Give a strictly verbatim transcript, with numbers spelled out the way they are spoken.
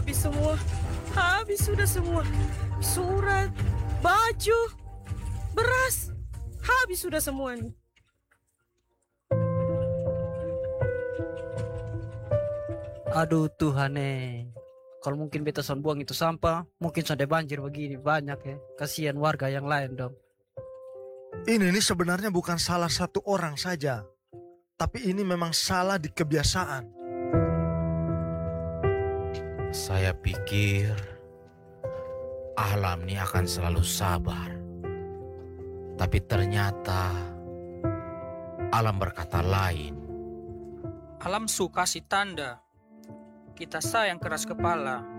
habis semua. Habis sudah semua. Surat, baju, beras. Habis sudah semua nih. Aduh Tuhan eh. Kalau mungkin beta son buang itu sampah, mungkin sudah banjir begini banyak ya. Kasihan warga yang lain dong. Ini ini sebenarnya bukan salah satu orang saja, tapi ini memang salah di kebiasaan. Saya pikir alam ini akan selalu sabar. Tapi ternyata alam berkata lain. Alam suka kasih tanda. Kita sayang keras kepala.